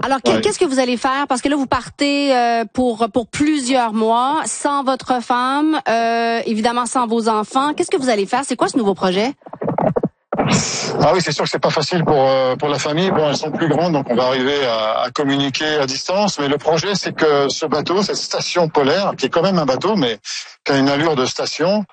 Alors, qu'est-ce que vous allez faire? Parce que là, vous partez pour plusieurs mois, sans votre femme, évidemment sans vos enfants. Qu'est-ce que vous allez faire? C'est quoi ce nouveau projet? Ah oui, c'est sûr que c'est pas facile pour la famille. Bon, elles sont plus grandes, donc on va arriver à communiquer à distance. Mais le projet, c'est que ce bateau, cette station polaire, qui est quand même un bateau, mais qui a une allure de station,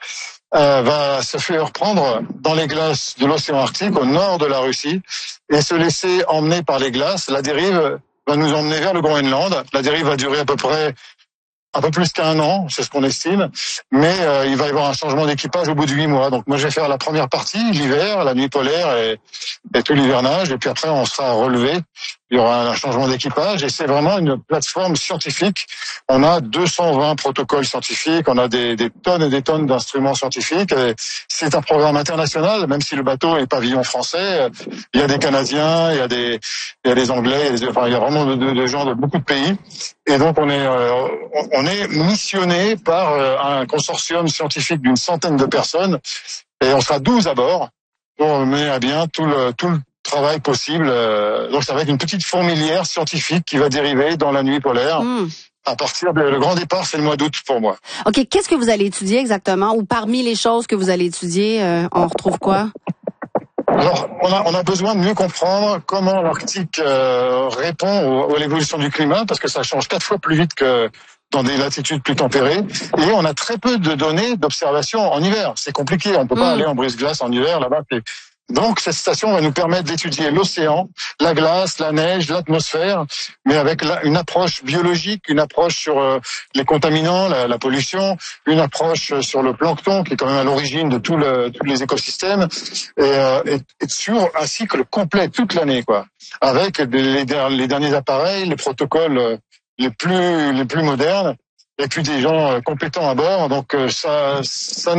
va se faire prendre dans les glaces de l'océan Arctique, au nord de la Russie, et se laisser emmener par les glaces. La dérive va nous emmener vers le Groenland. La dérive va durer à peu près un peu plus qu'1 an, c'est ce qu'on estime, mais il va y avoir un changement d'équipage au bout de 8 mois. Donc moi je vais faire la première partie, l'hiver, la nuit polaire et tout l'hivernage, et puis après on sera relevé. Il y aura un changement d'équipage et c'est vraiment une plateforme scientifique. On a 220 protocoles scientifiques, on a des tonnes et des tonnes d'instruments scientifiques. Et c'est un programme international, même si le bateau est pavillon français. Il y a des Canadiens, il y a des Anglais, il y a vraiment de gens de beaucoup de pays. Et donc on est missionné par un consortium scientifique d'une centaine de personnes et on sera 12 à bord pour mener à bien tout le travail possible. Donc ça va être une petite fourmilière scientifique qui va dériver dans la nuit polaire. À partir le grand départ, c'est le mois d'août pour moi. OK, qu'est-ce que vous allez étudier exactement? Ou parmi les choses que vous allez étudier, on retrouve quoi? Alors, on a besoin de mieux comprendre comment l'Arctique répond à l'évolution du climat, parce que ça change 4 fois plus vite que dans des latitudes plus tempérées. Et on a très peu de données d'observation en hiver. C'est compliqué, on peut pas aller en brise-glace en hiver là-bas. Donc, cette station va nous permettre d'étudier l'océan, la glace, la neige, l'atmosphère, mais avec une approche biologique, une approche sur les contaminants, la pollution, une approche sur le plancton, qui est quand même à l'origine de tous les écosystèmes, et sur un cycle complet toute l'année, quoi, avec les derniers appareils, les protocoles les plus modernes. Et puis des gens compétents à bord, donc ça va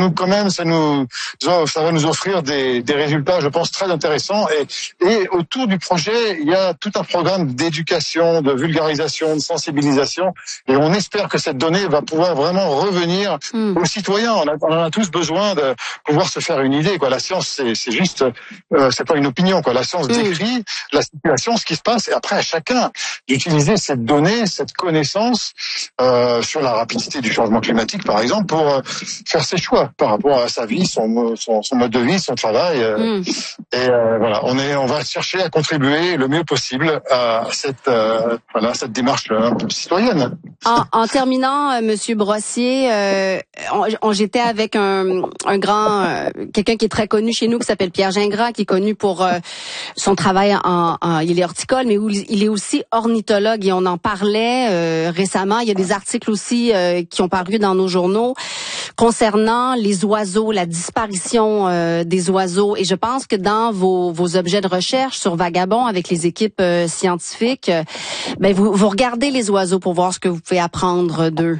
nous offrir des résultats, je pense, très intéressants. Et autour du projet, il y a tout un programme d'éducation, de vulgarisation, de sensibilisation. Et on espère que cette donnée va pouvoir vraiment revenir aux citoyens. On en a tous besoin de pouvoir se faire une idée, quoi. La science, c'est juste, c'est pas une opinion, quoi. La science décrit la situation, ce qui se passe, et après à chacun d'utiliser cette donnée, cette connaissance sur la rapidité du changement climatique, par exemple, pour faire ses choix par rapport à sa vie, son mode de vie, son travail. Et voilà, on va chercher à contribuer le mieux possible à cette démarche un peu citoyenne. En terminant, Monsieur Brossier, j'étais avec un grand, quelqu'un qui est très connu chez nous, qui s'appelle Pierre Gingras, qui est connu pour son travail il est horticole, mais il est aussi ornithologue, et on en parlait récemment. Il y a des articles aussi qui ont paru dans nos journaux concernant les oiseaux, la disparition des oiseaux. Et je pense que dans vos objets de recherche sur Vagabond avec les équipes scientifiques, vous regardez les oiseaux pour voir ce que vous pouvez apprendre d'eux.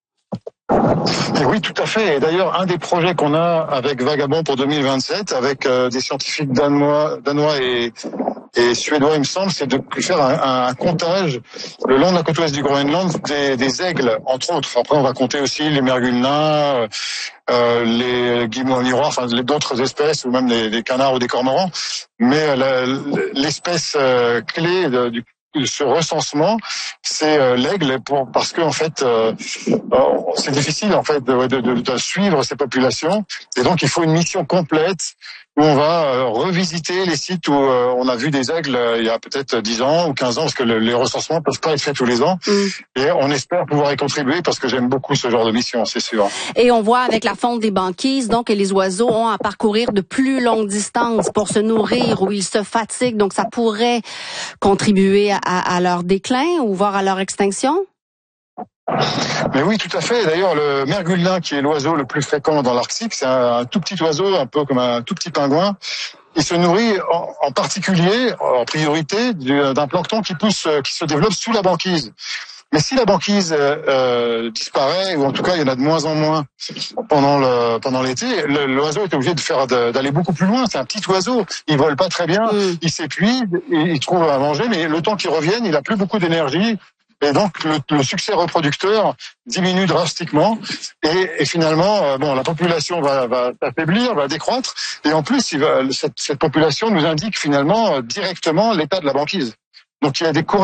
Et oui, tout à fait. Et d'ailleurs, un des projets qu'on a avec Vagabond pour 2027, avec des scientifiques danois et suédois, il me semble, c'est de faire un comptage le long de la côte ouest du Groenland des aigles, entre autres. Après, on va compter aussi les mergules nains, les guillemots miroirs, enfin d'autres espèces, ou même les canards ou des cormorans. Mais l'espèce clé de ce recensement, c'est l'aigle, parce que en fait, c'est difficile en fait de suivre ces populations, et donc il faut une mission complète où on va revisiter les sites où on a vu des aigles il y a peut-être 10 ans ou 15 ans, parce que les recensements peuvent pas être faits tous les ans. Et on espère pouvoir y contribuer, parce que j'aime beaucoup ce genre de mission, c'est sûr. Et on voit avec la fonte des banquises, donc, que les oiseaux ont à parcourir de plus longues distances pour se nourrir, où ils se fatiguent, donc ça pourrait contribuer à leur déclin ou voire à leur extinction? Mais oui, tout à fait. D'ailleurs, le mergule nain, qui est l'oiseau le plus fréquent dans l'Arctique, c'est un tout petit oiseau, un peu comme un tout petit pingouin. Il se nourrit en particulier, en priorité, d'un plancton qui se développe sous la banquise. Mais si la banquise disparaît, ou en tout cas il y en a de moins en moins pendant l'été, l'oiseau est obligé d'aller beaucoup plus loin. C'est un petit oiseau, il vole pas très bien, il s'épuise, il trouve à manger, mais le temps qu'il revienne, il a plus beaucoup d'énergie. Et donc le succès reproducteur diminue drastiquement, et finalement la population va s'affaiblir, va décroître, et en plus cette population nous indique finalement directement l'état de la banquise. Donc il y a des